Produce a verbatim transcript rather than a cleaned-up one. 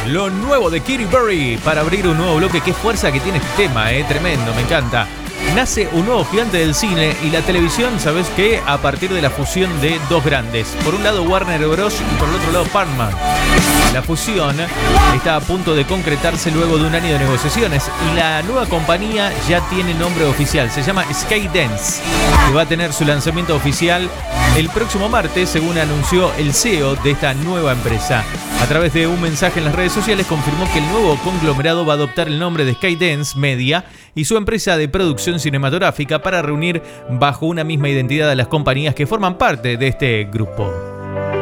Lo nuevo de Katy Perry para abrir un nuevo bloque. Qué fuerza que tiene este tema, eh, tremendo, me encanta. Nace un nuevo gigante del cine y la televisión, ¿sabes qué? A partir de la fusión de dos grandes. Por un lado Warner Bros. Y por el otro lado Paramount. La fusión está a punto de concretarse luego de un año de negociaciones y la nueva compañía ya tiene nombre oficial. Se llama Skydance y va a tener su lanzamiento oficial el próximo martes, según anunció el C E O de esta nueva empresa. A través de un mensaje en las redes sociales confirmó que el nuevo conglomerado va a adoptar el nombre de Skydance Media y su empresa de producción cinematográfica para reunir bajo una misma identidad a las compañías que forman parte de este grupo.